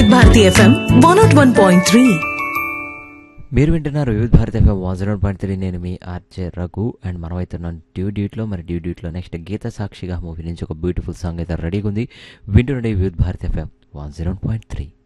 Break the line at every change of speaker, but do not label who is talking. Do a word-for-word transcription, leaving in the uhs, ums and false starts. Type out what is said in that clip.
వివిధ Bharati FM one not one point three.
మీరు వింటున్నారు వివిధ Bharati FM one zero point three. నేను మీ ఆర్జే రఘు. అండ్ మనం అయితే డ్యూ డ్యూట్లో మరి డ్యూ డ్యూట్లో నెక్స్ట్ గీత సాక్షిగా మూవీ నుంచి ఒక బ్యూటిఫుల్ సాంగ్ అయితే రెడీగా ఉంది. వింటున్నది వివిధ Bharati FM one zero point three.